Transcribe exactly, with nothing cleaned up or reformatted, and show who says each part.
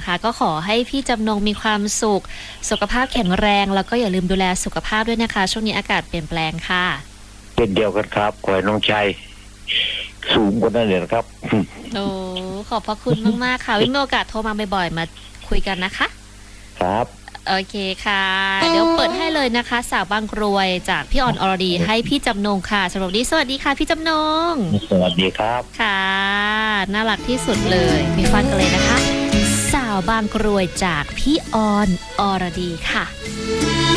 Speaker 1: นะคะก็ขอให้พี่จำนงมีความสุขสุขภาพแข็งแรงแล้วก็อย่าลืมดูแลสุขภาพด้วยนะคะช่วงนี้อากาศเปลี่ยนแปลงค่ะ
Speaker 2: เช่นเดียวกันครับขอให้น้องชายสูงกว่านั้นเลยนะครับ
Speaker 1: โอ้ขอบพระคุณมากๆค่ะวิ่งมีโอกาสโทรมาบ่อยๆมาคุยกันนะคะ
Speaker 2: ครับ
Speaker 1: โอเคค่ะเดี๋ยวเปิดให้เลยนะคะสาวบางกรวยจากพี่ออนอรดีให้พี่จำนงค่ะสำหรับวันนี้สวัสดีค่ะพี่จำนง
Speaker 2: สวัสดีครับ
Speaker 1: ค่ะน่ารักที่สุดเลยมีฟังกันเลยนะคะสาวบางกรวยจากพี่ออนอรดีค่ะ